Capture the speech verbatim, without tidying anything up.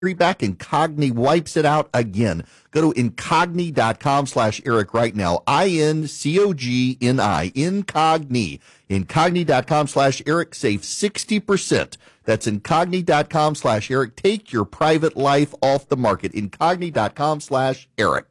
back. Incogni wipes it out again. Go to incogni.com slash Eric right now. I N C O G N I. Incogni. Incogni.com slash Eric. Save sixty percent. That's incogni.com slash Eric. Take your private life off the market. Incogni.com slash Eric.